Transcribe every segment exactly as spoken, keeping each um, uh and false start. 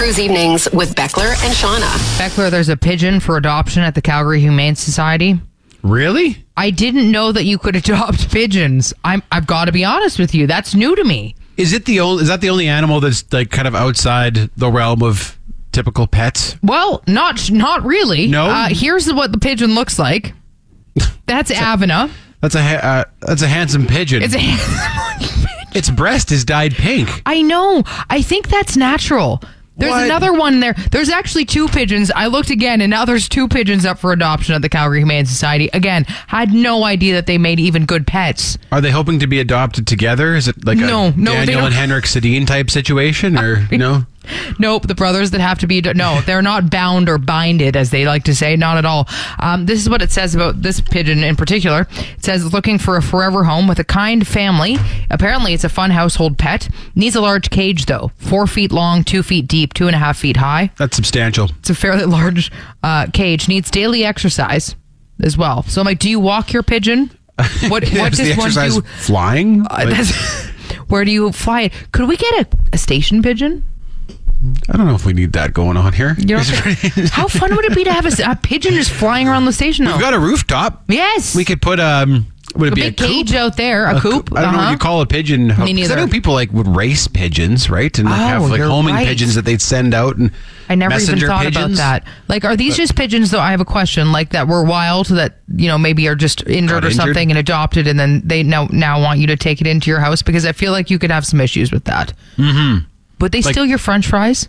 Cruise Evenings with Beckler and Shauna. Beckler, there's a pigeon for adoption at the Calgary Humane Society. Really? I didn't know that you could adopt pigeons. I'm, I've got to be honest with you. That's new to me. Is it the only? Is that the only animal that's like kind of outside the realm of typical pets? Well, not not really. No? Uh, here's what the pigeon looks like. That's Avena. That's a ha- uh, that's a handsome pigeon. It's a. Its breast is dyed pink. I know. I think that's natural. There's What? another one there. There's actually two pigeons. I looked again, and now there's two pigeons up for adoption at the Calgary Humane Society. Again, had no idea that they made even good pets. Are they hoping to be adopted together? Is it like No, a no, they Daniel don't. and Henrik Sedin type situation, or no? Nope, the brothers that have to be... No, they're not bound or binded, as they like to say. Not at all. Um, this is what it says about this pigeon in particular. It says, looking for a forever home with a kind family. Apparently, it's a fun household pet. Needs a large cage, though. Four feet long, two feet deep, two and a half feet high. That's substantial. It's a fairly large uh, cage. Needs daily exercise as well. So I'm like, do you walk your pigeon? What, what Is does the one exercise do? flying? Uh, Like- that's- where do you fly it? Could we get a, a station pigeon? I don't know if we need that going on here. You know, how fun would it be to have a, a pigeon just flying around the station? We've Though? got a rooftop. Yes, We could put um. Would it a be big a coop? cage out there, a, A coop. coo- I don't know uh-huh. what you call a pigeon. Me 'Cause I neither. know people like would race pigeons, right? And like Oh, have like you're homing right. pigeons that they'd send out. And I never even messenger thought pigeons. about that. Like, are these just pigeons? Though I have a question. Like that were wild, that you know maybe are just injured Got or injured? something and adopted, and then they now now want you to take it into your house, because I feel like you could have some issues with that. Mm-hmm. Would they Like- steal your French fries?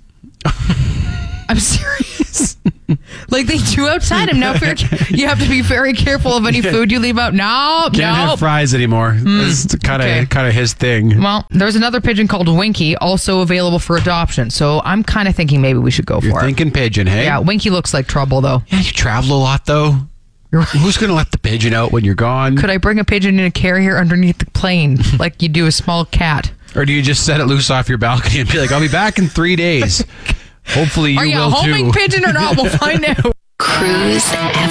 I'm serious. Like they do outside him now. Very, you have to be very careful of any food you leave out. No, Can't no. have fries anymore. It's kind of okay. kind of his thing. Well, there's another pigeon called Winky, also available for adoption. So I'm kind of thinking maybe we should go You're for thinking pigeon, hey? it. Yeah, Winky looks like trouble though. Yeah, you travel a lot though. You're Who's gonna let the pigeon out when you're gone? Could I bring a pigeon in a carrier underneath the plane like you do a small cat? Or do you just set it loose off your balcony and be like, "I'll be back in three days." Hopefully, you Are you a will homing too. pigeon or not? We'll find out. Cruise F